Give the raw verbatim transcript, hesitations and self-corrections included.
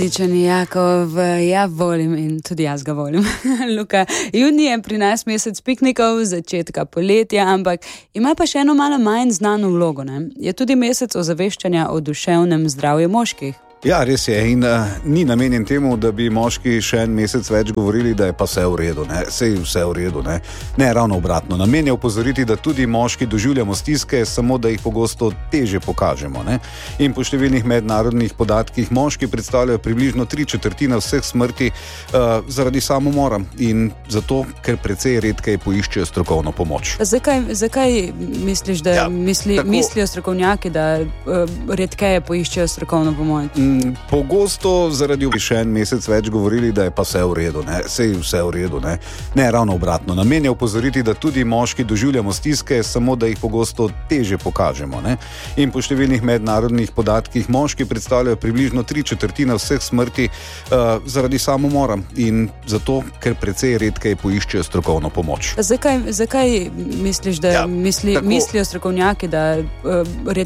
Ličani Jakov, ja volim in tudi jaz ga volim. Luka, junij je pri nas mesec piknikov, začetka poletja, ampak ima pa še eno malo manj znano vlogo, ne? Je tudi mesec ozaveščanja o duševnem zdravju moških. Ja, res je in uh, ni namenjen temu, da bi moški še en mesec več govorili, da je pa vse v redu, ne, sej vse v redu, ne. Ne, ravno obratno. Namen je opozoriti, da tudi moški doživljamo stiske, samo da jih pogosto teže pokažemo, ne. In po številnih mednarodnih podatkih moški predstavljajo približno tri četrtine vseh smrti uh, zaradi samomora in zato, ker precej redkeje poiščejo strokovno pomoč. Zakaj, zakaj misliš, da Ja, misli, tako- mislijo strokovnjaki, da uh, redkeje poiščejo strokovno pomoč? Pogosto zaradi bi še en mesec več govorili, da je pa vse v redu, ne, sej vse v redu, ne. Ne, ravno obratno. Namen je opozoriti, da tudi moški doživljamo stiske, samo da jih pogosto teže pokažemo, ne. In po številnih mednarodnih podatkih moški predstavljajo približno tri četrtine vseh smrti uh, zaradi samomora in zato, ker precej redkeje poiščejo strokovno pomoč. Zakaj, zakaj misliš, da Ja, misli, tako- mislijo strokovnjaki, da uh,